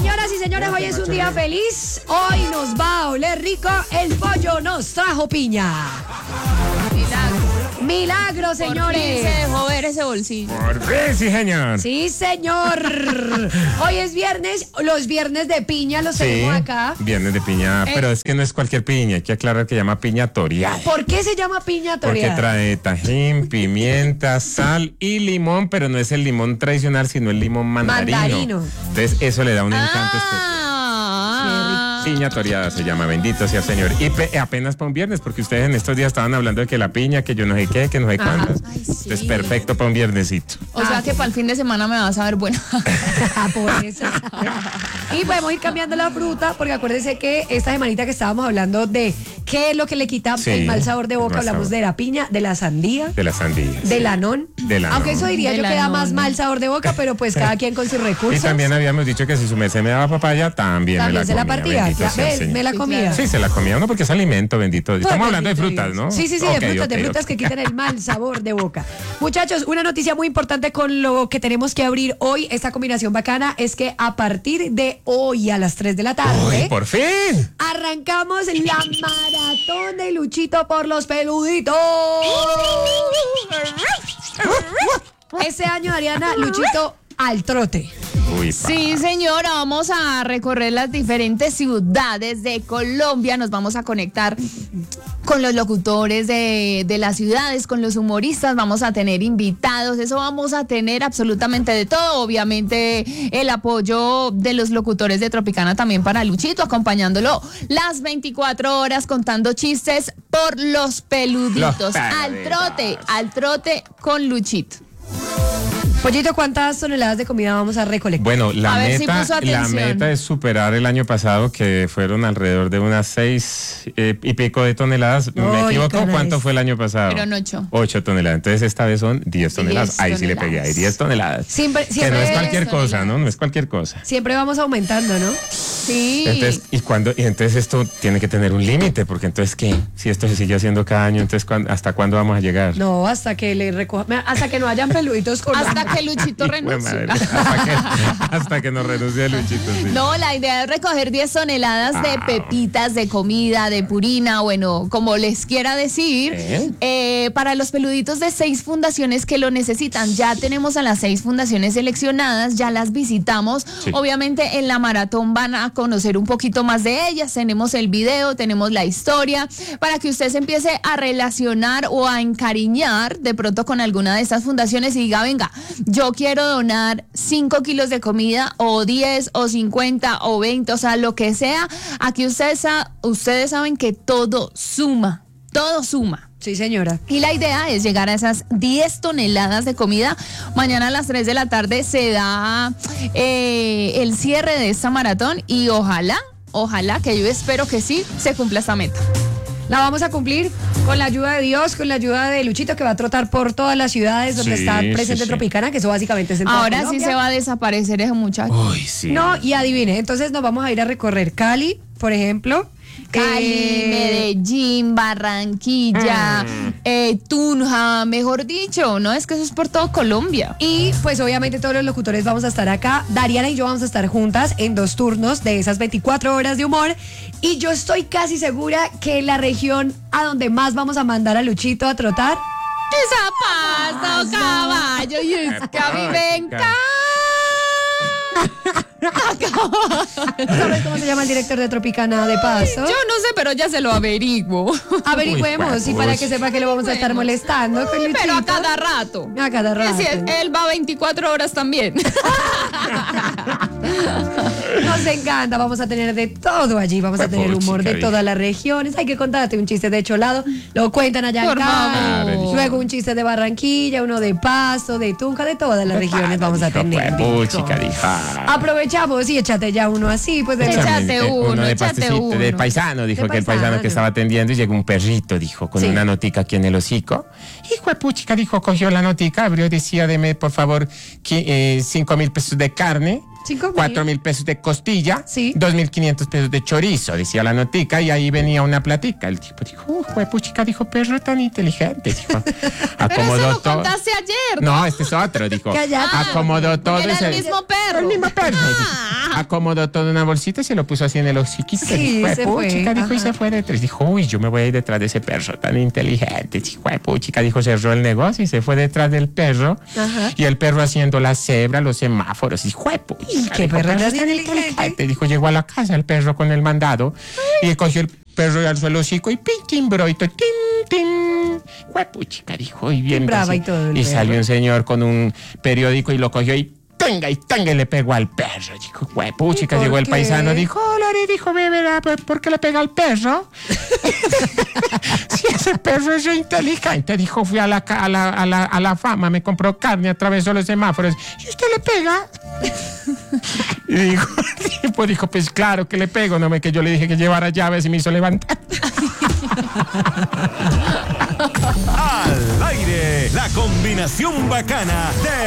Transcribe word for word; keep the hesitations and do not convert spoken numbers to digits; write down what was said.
Señoras y señores, hoy es un día feliz. Hoy nos va a oler rico. El pollo nos trajo piña. Milagro. Milagro, señores. Por fin se dejó ver ese bolsillo. Por fin, sí, señor. Sí, señor. Hoy es viernes. Los viernes de piña los Sí, tenemos acá. viernes de piña, Eh. pero es que no es cualquier piña, hay que aclarar que llama piña toreada. ¿Por qué se llama piña Porque toreada? trae tajín, pimienta, sal y limón, pero no es el limón tradicional, sino el limón mandarino. Mandarino. Entonces eso le da un encanto especial. Ah, Piña toreada se llama, bendito sea el Señor. Y pe- apenas para un viernes, porque ustedes en estos días estaban hablando de que la piña, que yo no sé qué, que no sé cuántas. Ay, sí. Entonces perfecto para un viernesito. o sea que para el fin de semana me vas a ver buena. Por eso. Y podemos ir cambiando la fruta, porque acuérdense que esta semanita que estábamos hablando de qué es lo que le quita Sí, el mal sabor de boca, el mal hablamos sabor. de la piña, de la sandía, De las sandías. del anón. Del anón. Aunque eso diría Del yo que da anón. más mal sabor de boca, pero pues cada quien con sus Y recursos. también habíamos dicho que si su merced me daba papaya, también, También me la se la comía, partía. bendito Ya, sea el ¿ves? Señor. Me la Sí, comía. claro. Sí, se la comía uno porque es alimento, bendito. Estamos hablando de frutas, ¿no? Sí, sí, sí, Ok, de frutas, ok, de frutas ok. que quitan el mal sabor de boca. Muchachos, una noticia muy importante con lo que tenemos que abrir hoy, esta combinación bacana, es que a partir de hoy a las tres de la tarde, ¡Uy, por fin! arrancamos la maratón de Luchito por los peluditos. Este año, Ariana, Luchito al trote. Uy, pa. Sí, señora, vamos a recorrer las diferentes ciudades de Colombia. Nos vamos a conectar con los locutores de, de las ciudades, con los humoristas. Vamos a tener invitados. Eso vamos a tener absolutamente de todo. Obviamente, el apoyo de los locutores de Tropicana también para Luchito, acompañándolo las veinticuatro horas contando chistes por los peluditos. Los Al peluditos. trote, al trote con Luchito. Pollito, ¿cuántas toneladas de comida vamos a recolectar? Bueno, la A ver si meta, puso la atención. meta es superar el año pasado, que fueron alrededor de unas seis eh, y pico de toneladas. ¿Me Ay, equivoco? caray. ¿Cuánto fue el año pasado? Fueron ocho. Ocho toneladas. Entonces esta vez son diez toneladas. Ahí sí le pegué, ahí diez toneladas. Siempre, Que no siempre, es cualquier toneladas. cosa, ¿no? No es cualquier cosa. siempre vamos aumentando, ¿no? Sí. Entonces, y cuando, y entonces esto tiene que tener un límite, porque entonces ¿qué? Si esto se sigue haciendo cada año, entonces ¿cuándo- ¿hasta cuándo vamos a llegar? No, hasta que le recoja, hasta que no hayan peluditos con Hasta que Luchito Hijo de renuncie. madre, hasta, que, hasta que nos renuncie Luchito. Sí. No, la idea es recoger diez toneladas de Ah. pepitas, de comida, de purina, bueno, como les quiera decir, ¿Eh? eh, para los peluditos de seis fundaciones que lo necesitan. Ya tenemos a las seis fundaciones seleccionadas, ya las visitamos. Sí. Obviamente en la maratón van a conocer un poquito más de ellas. Tenemos el video, tenemos la historia, para que usted se empiece a relacionar o a encariñar de pronto con alguna de estas fundaciones y diga, venga, yo quiero donar cinco kilos de comida o diez o cincuenta o veinte, o sea, lo que sea. Aquí ustedes, sa- ustedes saben que todo suma, todo suma. Sí, señora. Y la idea es llegar a esas diez toneladas de comida. Mañana a las tres de la tarde se da eh, el cierre de esta maratón y ojalá, ojalá, que yo espero que sí, se cumpla esta meta. La vamos a cumplir con la ayuda de Dios, con la ayuda de Luchito, que va a trotar por todas las ciudades donde Sí, está sí, presente sí. Tropicana, que eso básicamente es en toda Ahora sí Colombia. se va a desaparecer ese muchacho. Uy, sí. No, y adivine, entonces nos vamos a ir a recorrer Cali, por ejemplo. Cali, Eh, Medellín, Barranquilla, Mm. eh, Tunja, mejor dicho, ¿no? Es que eso es por todo Colombia. Y pues obviamente todos los locutores vamos a estar acá. Dariana y yo vamos a estar juntas en dos turnos de esas veinticuatro horas de humor. Y yo estoy casi segura que la región a donde más vamos a mandar a Luchito a trotar. ¡Esa paso, caballo! Y es que a mí me encanta. ¿Sabes cómo se llama el director de Tropicana de Paso? Yo no sé, pero ya se lo averiguo. Averigüemos Uy, y para pues. que sepa que lo vamos a estar Bueno. molestando con Luchito. Pero a cada rato. A cada rato. Sí, él va veinticuatro horas también. Nos encanta, vamos a tener de todo allí, vamos a Pues, tener humor de chica, todas las regiones. Hay que contarte un chiste de Cholado, lo cuentan allá Por en Cali, favor. luego un chiste de Barranquilla, uno de Pasto, de Tunja, de todas las regiones vamos a tener. Uy, dijo. chica, hija. Aprovechamos y échate ya uno así, pues de Échate Exactamente, uno, de échate pastecito, uno. de paisano, dijo De que el paisano paisano. que estaba atendiendo y llegó un perrito, dijo, con Sí. una notica aquí en el hocico. Hijo de puchica, dijo, cogió la notica, abrió y decía, deme por favor qui- eh, cinco mil pesos de carne. Cinco mil. cuatro mil pesos de costilla, Sí. dos mil quinientos pesos de chorizo, decía la notica, y ahí venía una platica. El tipo dijo, uh, juepuchica, dijo, perro tan inteligente, dijo. Pero Acomodó eso lo todo. contaste ayer, ¿no? No, este es otro, dijo. Cállate. Acomodó todo. Era y se- el mismo perro. El mismo perro. Ah. Acomodó todo en una bolsita y se lo puso así en el hociquito. Sí, dijo, se fue. "Juepuchica", dijo, y Ajá. se fue detrás. Dijo, uy, yo me voy a ir detrás de ese perro tan inteligente. Dijo, juepuchica, dijo, cerró el negocio y se fue detrás del perro. Ajá. Y el perro haciendo la cebra, los semáforos. Dijo, juepuchica. ¿Qué dijo, perro tan tan inteligente? Dijo, llegó a la casa el perro con el mandado y cogió el perro y alzó el hocico y pin, timbró y todo, tin, tin. Juepuchica, dijo, y bien. Timbraba así. y todo el Y perro. salió un señor con un periódico y lo cogió y tenga y tenga y le pegó al perro. Dijo, huepuchica, ¿Y por llegó el qué? paisano, dijo, hola, le dijo, bebé, ¿por qué le pega al perro? Si ese perro es re inteligente, dijo, fui a la, ca- a, la, a, la, a la fama, me compró carne, atravesó los semáforos, ¿y usted le pega? Y dijo, el tipo dijo, pues claro que le pego, no me que yo le dije que llevara llaves y me hizo levantar. Al aire, la combinación bacana de